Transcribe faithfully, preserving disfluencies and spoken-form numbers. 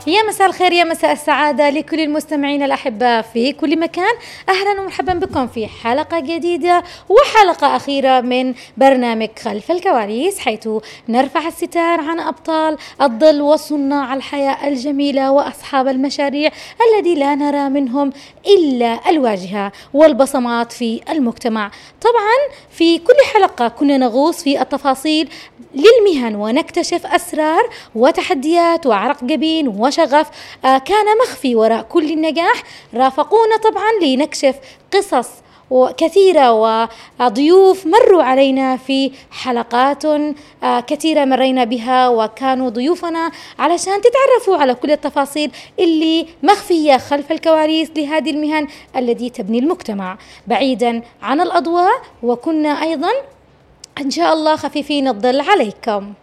يا مساء الخير، يا مساء السعادة لكل المستمعين الأحباء في كل مكان. أهلا ومرحبا بكم في حلقة جديدة وحلقة أخيرة من برنامج خلف الكواليس، حيث نرفع الستار عن أبطال الظل وصناع الحياة الجميلة وأصحاب المشاريع الذي لا نرى منهم إلا الواجهة والبصمات في المجتمع. طبعا في كل حلقة كنا نغوص في التفاصيل للمهن ونكتشف أسرار وتحديات وعرق جبين وشغف آه كان مخفي وراء كل النجاح. رافقونا طبعا لنكشف قصص وكثيرة وضيوف مروا علينا في حلقات آه كثيرة مرينا بها، وكانوا ضيوفنا علشان تتعرفوا على كل التفاصيل اللي مخفية خلف الكواليس لهذه المهن التي تبني المجتمع بعيدا عن الأضواء. وكنا أيضا إن شاء الله خفيفين الظل عليكم.